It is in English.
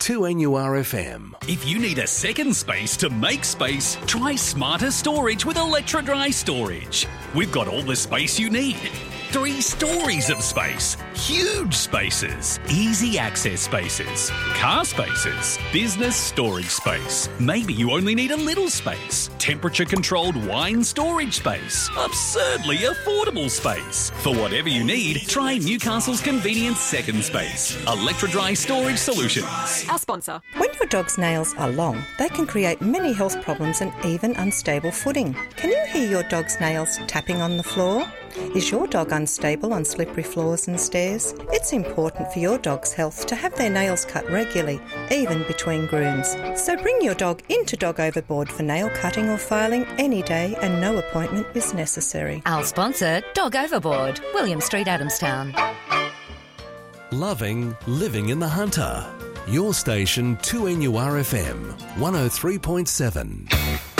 2NURFM. If you need a second space to make space, try smarter storage with Electrodry Storage. We've got all the space you need. 3 stories of space, huge spaces, easy access spaces, car spaces, business storage space. Maybe you only need a little space. Temperature-controlled wine storage space. Absurdly affordable space. For whatever you need, try Newcastle's convenient second space. Electrodry Storage Solutions. Our sponsor. When your dog's nails are long, they can create many health problems and even unstable footing. Can you hear your dog's nails tapping on the floor? Is your dog unstable on slippery floors and stairs? It's important for your dog's health to have their nails cut regularly, even between grooms. So bring your dog into Dog Overboard for nail cutting or filing any day, and no appointment is necessary. Our sponsor, Dog Overboard, William Street, Adamstown. Loving living in the Hunter. Your station 2NURFM 103.7.